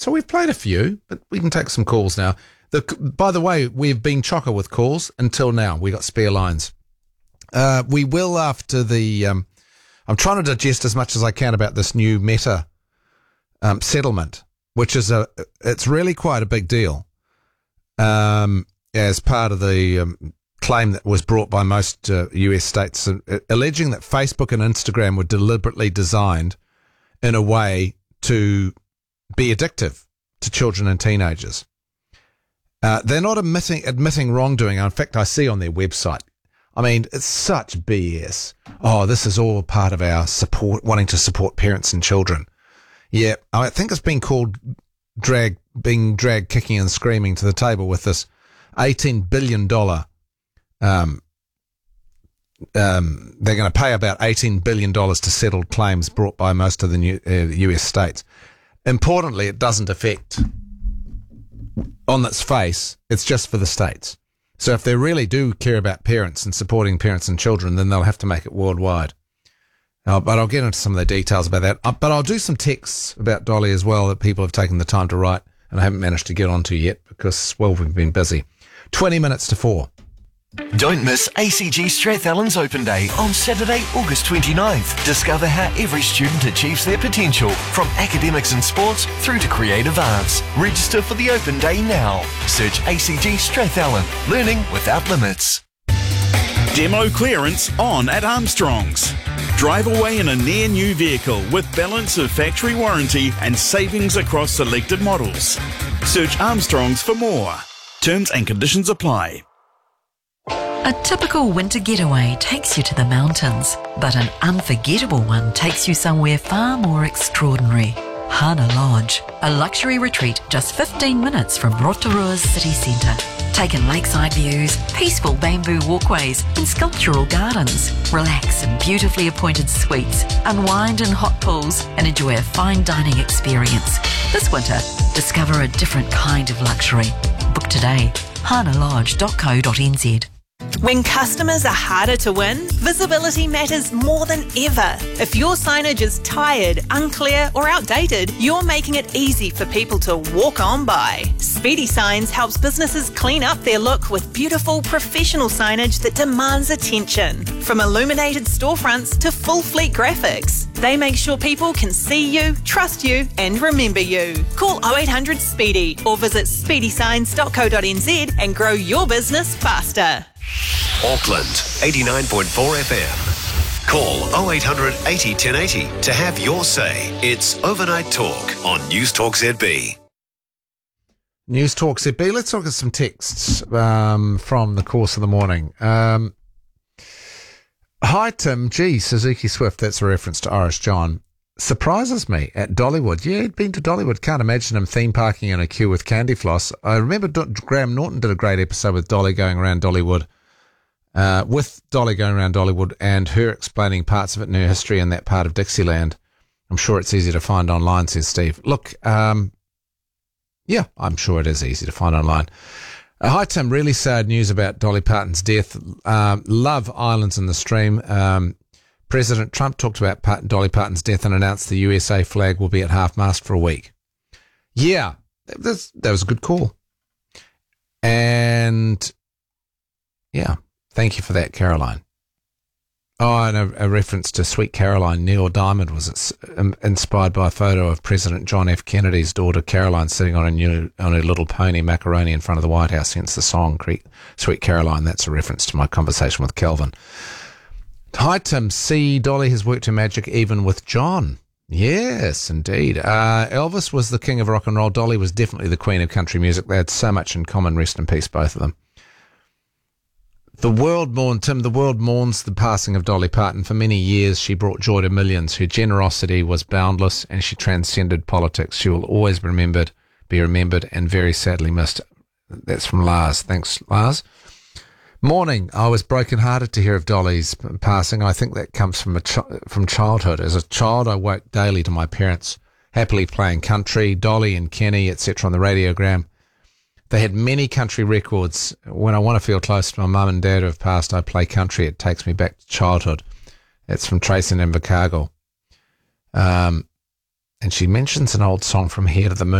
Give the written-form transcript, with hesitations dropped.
So we've played a few, but we can take some calls now. By the way, we've been chocker with calls until now. We got spare lines. We will after the... I'm trying to digest as much as I can about this new Meta settlement, which is it's really quite a big deal. As part of the claim that was brought by most US states, alleging that Facebook and Instagram were deliberately designed in a way to be addictive to children and teenagers. They're not admitting wrongdoing. In fact, I see on their website, I mean, it's such BS. Oh, this is all part of our wanting to support parents and children. Yeah, I think it's been called being dragged kicking and screaming to the table with this $18 billion. They're going to pay about $18 billion to settle claims brought by most of the US states. Importantly, it doesn't affect, on its face, it's just for the states. So if they really do care about parents and supporting parents and children, then they'll have to make it worldwide. But I'll get into some of the details about that. But I'll do some texts about Dolly as well that people have taken the time to write and I haven't managed to get onto yet because, well, we've been busy. 20 minutes to 4. Don't miss ACG Strathallan's Open Day on Saturday, August 29th. Discover how every student achieves their potential, from academics and sports through to creative arts. Register for the Open Day now. Search ACG Strathallan. Learning without limits. Demo clearance on at Armstrong's. Drive away in a near new vehicle with balance of factory warranty and savings across selected models. Search Armstrong's for more. Terms and conditions apply. A typical winter getaway takes you to the mountains, but an unforgettable one takes you somewhere far more extraordinary. Hana Lodge, a luxury retreat just 15 minutes from Rotorua's city centre. Take in lakeside views, peaceful bamboo walkways and sculptural gardens. Relax in beautifully appointed suites, unwind in hot pools and enjoy a fine dining experience. This winter, discover a different kind of luxury. Book today, hanalodge.co.nz. When customers are harder to win, visibility matters more than ever. If your signage is tired, unclear or outdated, you're making it easy for people to walk on by. Speedy Signs helps businesses clean up their look with beautiful, professional signage that demands attention. From illuminated storefronts to full fleet graphics, they make sure people can see you, trust you and remember you. Call 0800 SPEEDY or visit speedysigns.co.nz and grow your business faster. Auckland 89.4 FM. Call 0800 80 1080 to have your say. It's Overnight Talk on News Talk ZB. News Talk ZB. Let's look at some texts from the course of the morning. Hi, Tim. Gee, Suzuki Swift, that's a reference to Irish John. Surprises me at Dollywood. Yeah, he'd been to Dollywood. Can't imagine him theme parking in a queue with candy floss. I remember Graham Norton did a great episode with Dolly going around Dollywood, and her explaining parts of it in her history in that part of Dixieland. I'm sure it's easy to find online, says Steve. Look, yeah, I'm sure it is easy to find online. Hi, Tim. Really sad news about Dolly Parton's death. Love Islands in the Stream. President Trump talked about Dolly Parton's death and announced the USA flag will be at half-mast for a week. Yeah, that was a good call. And, yeah, thank you for that, Caroline. Oh, and a reference to Sweet Caroline. Neil Diamond was inspired by a photo of President John F. Kennedy's daughter, Caroline, sitting on a little pony macaroni in front of the White House, hence the song Sweet Caroline. That's a reference to my conversation with Kelvin. Hi, Tim. See, Dolly has worked her magic even with John. Yes, indeed. Elvis was the king of rock and roll. Dolly was definitely the queen of country music. They had so much in common. Rest in peace, both of them. The world mourns the passing of Dolly Parton. For many years, she brought joy to millions. Her generosity was boundless, and she transcended politics. She will always be remembered, and very sadly missed. That's from Lars. Thanks, Lars. Morning. I was brokenhearted to hear of Dolly's passing. I think that comes from childhood. As a child, I woke daily to my parents happily playing country, Dolly and Kenny, etc. on the radiogram. They had many country records. When I want to feel close to my mum and dad who have passed, I play country. It takes me back to childhood. That's from Tracy in Invercargill. And she mentions an old song from Here to the Moon.